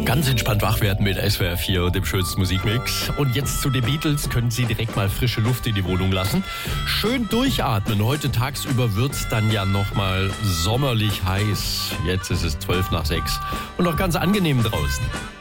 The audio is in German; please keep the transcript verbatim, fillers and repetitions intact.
Ganz entspannt wach werden mit S W R vier und dem schönsten Musikmix. Und jetzt zu den Beatles, können Sie direkt mal frische Luft in die Wohnung lassen. Schön durchatmen. Heute tagsüber wird es dann ja nochmal sommerlich heiß. Jetzt ist es zwölf nach sechs und noch ganz angenehm draußen.